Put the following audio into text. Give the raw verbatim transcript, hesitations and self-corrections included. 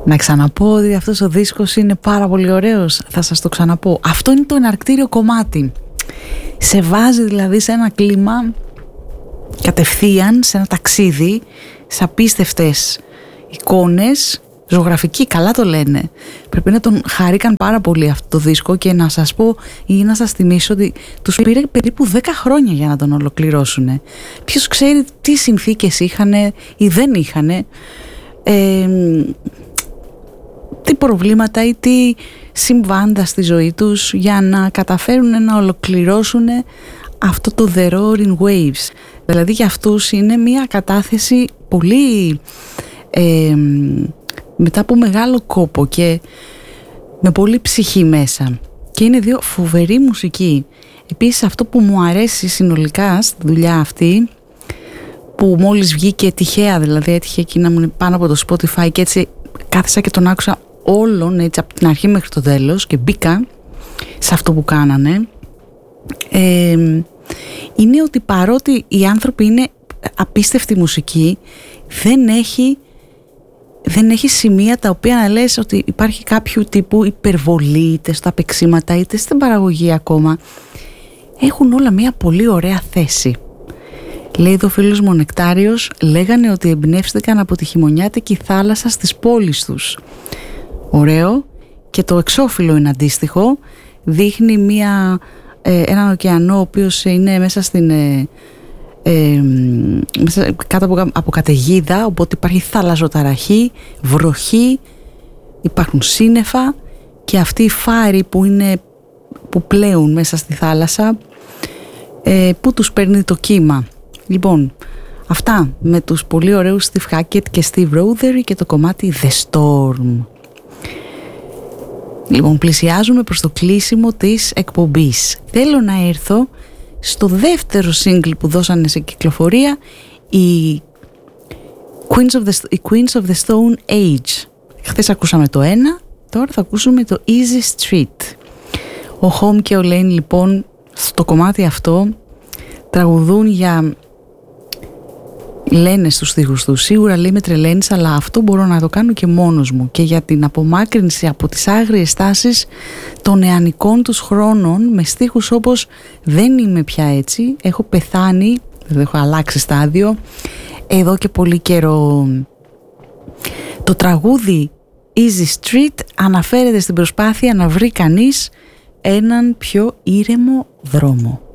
Να ξαναπώ ότι αυτός ο δίσκος είναι πάρα πολύ ωραίος. Θα σας το ξαναπώ. Αυτό είναι το εναρκτήριο κομμάτι. Σε βάζει δηλαδή σε ένα κλίμα κατευθείαν, σε ένα ταξίδι, σε απίστευτες εικόνες, ζωγραφική, καλά το λένε. Πρέπει να τον χαρήκαν πάρα πολύ αυτό το δίσκο και να σας πω ή να σας θυμίσω ότι τους πήρε περίπου δέκα χρόνια για να τον ολοκληρώσουν. Ποιος ξέρει τι συνθήκες είχανε ή δεν είχανε, ε, τι προβλήματα ή τι συμβάντα στη ζωή τους για να καταφέρουν να ολοκληρώσουν αυτό το The Roaring Waves. Δηλαδή για αυτούς είναι μια κατάθεση πολύ ε, μετά από μεγάλο κόπο και με πολύ ψυχή μέσα, και είναι δύο φοβερή μουσική. Επίσης αυτό που μου αρέσει συνολικά στη δουλειά αυτή, που μόλις βγήκε τυχαία, δηλαδή έτυχε εκεί να μου είναι πάνω από το Spotify και έτσι κάθισα και τον άκουσα όλον έτσι από την αρχή μέχρι το τέλος και μπήκα σε αυτό που κάνανε, ε, είναι ότι παρότι οι άνθρωποι είναι απίστευτη μουσική, δεν έχει δεν έχει σημεία τα οποία να λες ότι υπάρχει κάποιο τύπου υπερβολή είτε στα παίξιματα είτε στην παραγωγή ακόμα. Έχουν όλα μια πολύ ωραία θέση. Λέει εδώ ο φίλος μου ο Νεκτάριος, λέγανε ότι εμπνεύστηκαν από τη χειμωνιάτικη θάλασσα στις πόλεις τους. Ωραίο. Και το εξώφυλλο είναι αντίστοιχο. Δείχνει μια, ε, έναν ωκεανό ο οποίος είναι μέσα στην... Ε, Ε, μέσα, κάτω από, από καταιγίδα, οπότε υπάρχει θαλασσοταραχή, βροχή, υπάρχουν σύννεφα και αυτοί οι φάροι που, είναι, που πλέουν μέσα στη θάλασσα, ε, που τους παίρνει το κύμα. Λοιπόν, αυτά με τους πολύ ωραίους Steve Hackett και Steve Rothery και το κομμάτι The Storm. Λοιπόν, πλησιάζουμε προς το κλείσιμο της εκπομπής. Θέλω να έρθω στο δεύτερο single που δώσανε σε κυκλοφορία, οι Queens of the, οι Queens of the Stone Age. Χθες ακούσαμε το ένα, τώρα θα ακούσουμε το Easy Street. Ο Home και ο Lane λοιπόν στο κομμάτι αυτό τραγουδούν για, λένε στους στίχους τους, σίγουρα λέει με τρελαίνεις, αλλά αυτό μπορώ να το κάνω και μόνος μου, και για την απομάκρυνση από τις άγριες τάσεις των νεανικών τους χρόνων, με στίχους όπως δεν είμαι πια έτσι, έχω πεθάνει, δεν έχω αλλάξει στάδιο εδώ και πολύ καιρό. Το τραγούδι Easy Street αναφέρεται στην προσπάθεια να βρει κανείς έναν πιο ήρεμο δρόμο.